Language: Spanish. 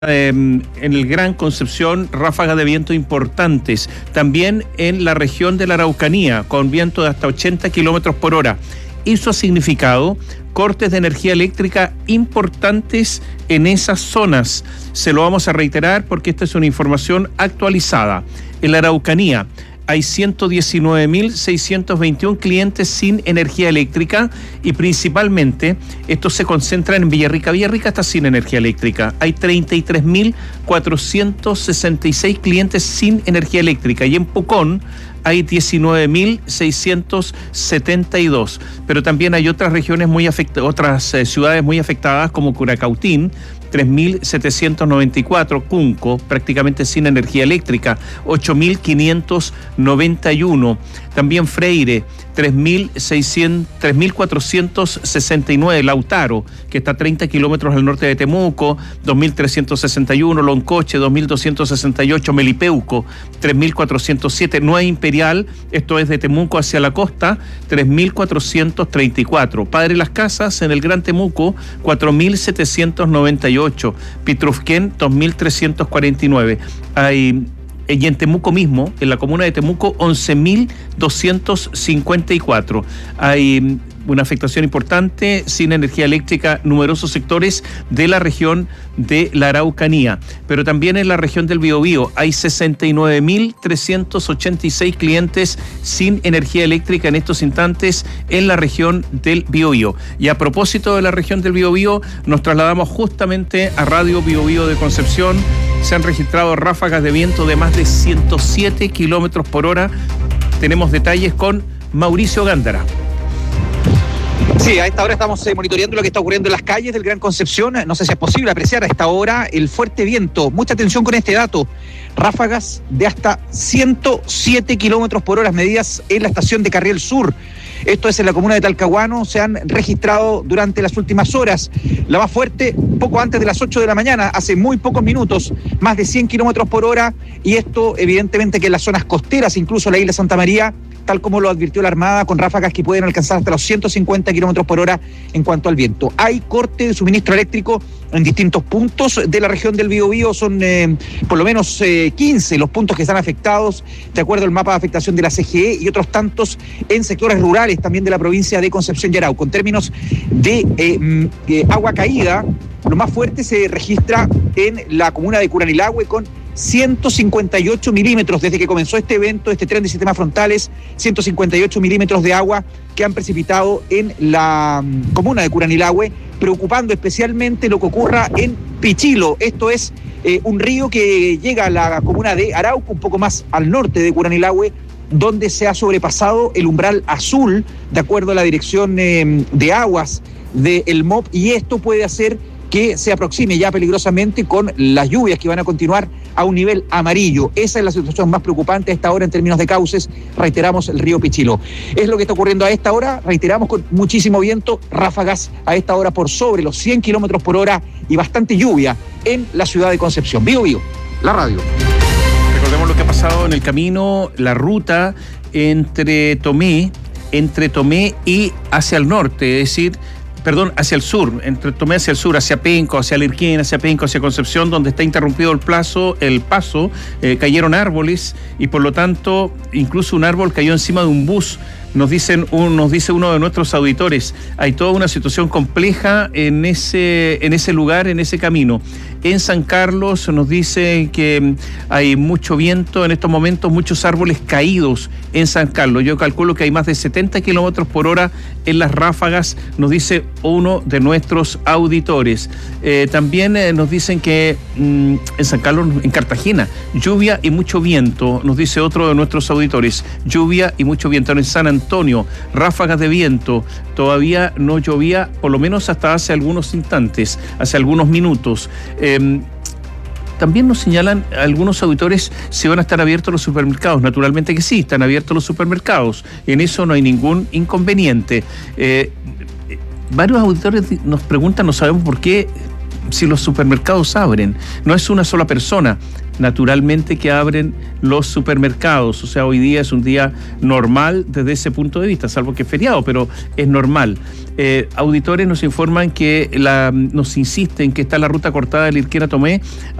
En el Gran Concepción, ráfagas de viento importantes. También en la región de la Araucanía, con viento de hasta 80 kilómetros por hora. Eso ha significado cortes de energía eléctrica importantes en esas zonas. Se lo vamos a reiterar porque esta es una información actualizada. En la Araucanía hay 119.621 clientes sin energía eléctrica y principalmente estos se concentran en Villarrica. Villarrica está sin energía eléctrica. Hay 33.466 clientes sin energía eléctrica y en Pucón hay 19.672, pero también hay otras regiones otras ciudades muy afectadas como Curacautín, 3.794, Cunco, prácticamente sin energía eléctrica, 8.591, también Freire, 3.469, Lautaro, que está a 30 kilómetros al norte de Temuco, 2.361, Loncoche, 2.268, Melipeuco, 3.407, Nueva Imperial, esto es de Temuco hacia la costa, 3.434, Padre Las Casas, en el Gran Temuco, 4.798, Pitrufquén, 2.349, y en Temuco mismo, en la comuna de Temuco, 11.254. Hay una afectación importante, sin energía eléctrica, numerosos sectores de la región de la Araucanía. Pero también en la región del Biobío hay 69.386 clientes sin energía eléctrica en estos instantes en la región del Biobío. Y a propósito de la región del Biobío, nos trasladamos justamente a Radio Biobío de Concepción. Se han registrado ráfagas de viento de más de 107 kilómetros por hora. Tenemos detalles con Mauricio Gándara. Sí, a esta hora estamos monitoreando lo que está ocurriendo en las calles del Gran Concepción. No sé si es posible apreciar a esta hora el fuerte viento. Mucha atención con este dato. Ráfagas de hasta 107 kilómetros por hora medidas en la estación de Carriel Sur. Esto es en la comuna de Talcahuano, se han registrado durante las últimas horas. La más fuerte, poco antes de las 8 de la mañana, hace muy pocos minutos, más de 100 kilómetros por hora. Y esto, evidentemente, que en las zonas costeras, incluso la isla Santa María, tal como lo advirtió la Armada, con ráfagas que pueden alcanzar hasta los 150 kilómetros por hora en cuanto al viento. Hay corte de suministro eléctrico en distintos puntos de la región del Biobío. Son por lo menos 15 los puntos que están afectados, de acuerdo al mapa de afectación de la CGE, y otros tantos en sectores rurales también de la provincia de Concepción y Arauco. En términos de agua caída, lo más fuerte se registra en la comuna de Curanilahue con 158 milímetros desde que comenzó este evento, este tren de sistemas frontales, 158 milímetros de agua que han precipitado en la comuna de Curanilahue, preocupando especialmente lo que ocurra en Pichilo. Esto es un río que llega a la comuna de Arauco, un poco más al norte de Curanilahue, donde se ha sobrepasado el umbral azul, de acuerdo a la dirección de aguas del MOP, y esto puede hacer que se aproxime ya peligrosamente con las lluvias que van a continuar a un nivel amarillo. Esa es la situación más preocupante a esta hora en términos de cauces, reiteramos, el río Pichilo. Es lo que está ocurriendo a esta hora, reiteramos, con muchísimo viento, ráfagas a esta hora por sobre los 100 kilómetros por hora y bastante lluvia en la ciudad de Concepción. Biobío, la radio. Recordemos lo que ha pasado en el camino, la ruta entre Tomé y hacia el norte, es decir, hacia el sur, entre Tomé hacia el sur, hacia Penco, hacia Lirquén, hacia Penco, hacia Concepción, donde está interrumpido el paso, cayeron árboles y por lo tanto incluso un árbol cayó encima de un bus. Nos dice uno de nuestros auditores, hay toda una situación compleja en ese lugar, en ese camino. En San Carlos nos dice que hay mucho viento en estos momentos, muchos árboles caídos en San Carlos. Yo calculo que hay más de 70 kilómetros por hora en las ráfagas, nos dice uno de nuestros auditores. También nos dicen que en San Carlos, en Cartagena, lluvia y mucho viento, nos dice otro de nuestros auditores, lluvia y mucho viento. En San Antonio, ráfagas de viento, todavía no llovía, por lo menos hasta hace algunos instantes, hace algunos minutos. También nos señalan algunos auditores si van a estar abiertos los supermercados. Naturalmente que sí, están abiertos los supermercados. En eso no hay ningún inconveniente. Varios auditores nos preguntan, no sabemos por qué, si los supermercados abren. No es una sola persona. naturalmente que abren los supermercados. O sea, hoy día es un día normal desde ese punto de vista, salvo que es feriado, pero es normal. Auditores nos informan que nos insisten que está la ruta cortada de Lirquera Tomé